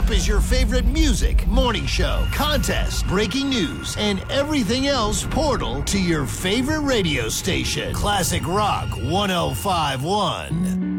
up is your favorite music, morning show, contest, breaking news, and everything else portal to your favorite radio station. Classic Rock 105.1.